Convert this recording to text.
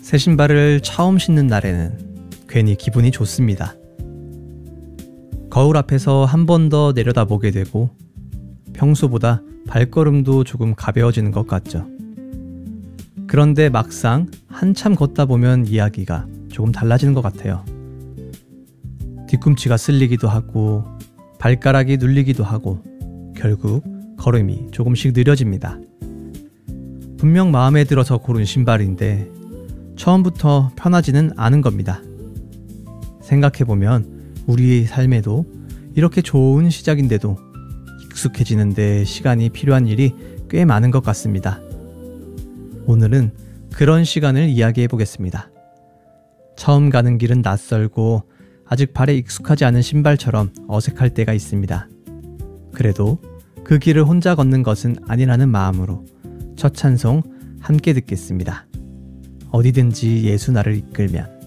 새 신발을 처음 신는 날에는 괜히 기분이 좋습니다. 거울 앞에서 한 번 더 내려다보게 되고 평소보다 발걸음도 조금 가벼워지는 것 같죠. 그런데 막상 한참 걷다 보면 이야기가 조금 달라지는 것 같아요. 뒤꿈치가 쓸리기도 하고 발가락이 눌리기도 하고 결국 걸음이 조금씩 느려집니다. 분명 마음에 들어서 고른 신발인데 처음부터 편하지는 않은 겁니다. 생각해보면 우리의 삶에도 이렇게 좋은 시작인데도 익숙해지는데 시간이 필요한 일이 꽤 많은 것 같습니다. 오늘은 그런 시간을 이야기해 보겠습니다. 처음 가는 길은 낯설고 아직 발에 익숙하지 않은 신발처럼 어색할 때가 있습니다. 그래도 그 길을 혼자 걷는 것은 아니라는 마음으로 첫 찬송 함께 듣겠습니다. 어디든지 예수 나를 이끌면.